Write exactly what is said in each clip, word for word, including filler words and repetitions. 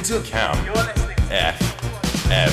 to Cam F M.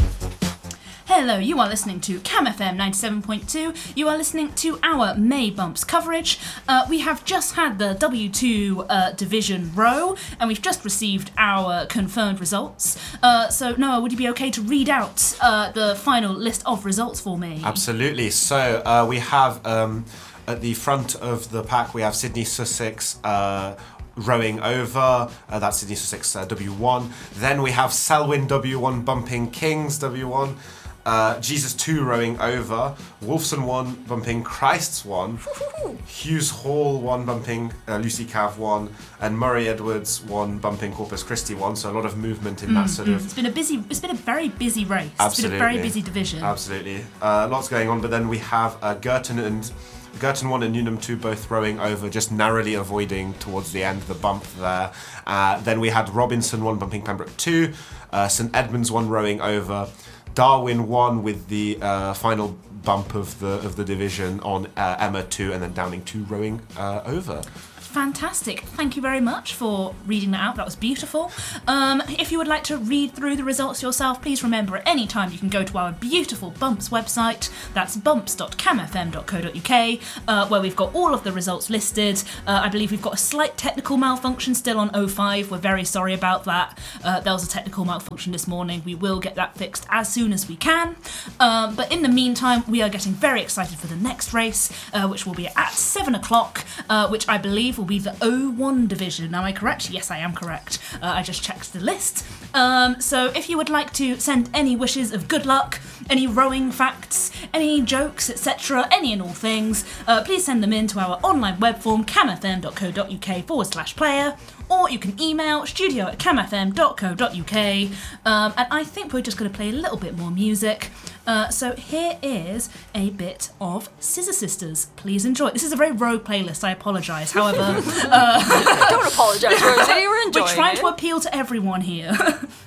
Hello, you are listening to Cam F M ninety-seven point two. You are listening to our May Bumps coverage. Uh, we have just had the W two uh, Division Row, and we've just received our confirmed results. Uh, so, Noah, would you be okay to read out uh, the final list of results for me? Absolutely. So, uh, we have, um, at the front of the pack, we have Sydney Sussex uh, rowing over. Uh, that's Sydney Sussex uh, W one. Then we have Selwyn W one bumping Kings W one. Uh, Jesus two rowing over, Wolfson one bumping Christ's one, Hughes Hall one bumping uh, Lucy Cav one, and Murray Edwards one bumping Corpus Christi one. So a lot of movement in mm, that sort mm. of. It's been a busy. It's been a very busy race. Absolutely. It's been a very busy division. Absolutely, uh, lots going on. But then we have uh, Girton and Girton one and Newnham two both rowing over, just narrowly avoiding towards the end the bump there. Uh, then we had Robinson one bumping Pembroke two, uh, St Edmunds one rowing over. Darwin won with the uh, final bump of the of the division on uh, Emma two, and then Downing two rowing uh, over. Fantastic. Thank you very much for reading that out. That was beautiful. Um, if you would like to read through the results yourself, please remember at any time you can go to our beautiful Bumps website. That's bumps dot cam f m dot co dot u k, uh, where we've got all of the results listed. Uh, I believe we've got a slight technical malfunction still on oh five. We're very sorry about that. Uh, there was a technical malfunction this morning. We will get that fixed as soon as we can. Um, but in the meantime, we are getting very excited for the next race, uh, which will be at seven o'clock, uh, which I believe will be the oh one division. Am I correct? Yes, I am correct. Uh, I just checked the list. Um, so if you would like to send any wishes of good luck, any rowing facts, any jokes, et cetera, any and all things, uh, please send them in to our online web form, camfm.co.uk forward slash player, or you can email studio at camfm dot co dot uk. Um, and I think we're just going to play a little bit more music. Uh, so here is a bit of Scissor Sisters. Please enjoy. This is a very rogue playlist, I apologise. However... uh, Don't apologise, Rosie, we're enjoying We're trying it. to appeal to everyone here.